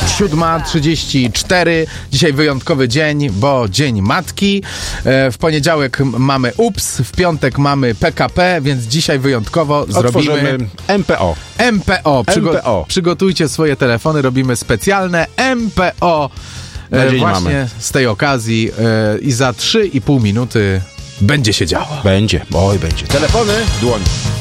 7:34. Dzisiaj wyjątkowy dzień, bo Dzień Matki. W poniedziałek mamy UPS, w piątek mamy PKP, więc dzisiaj wyjątkowo zrobimy MPO. MPO. MPO. Przygotujcie swoje telefony, robimy specjalne MPO właśnie mamy. z tej okazji i za 3,5 minuty będzie się działo. Będzie, oj będzie. Telefony, dłoń.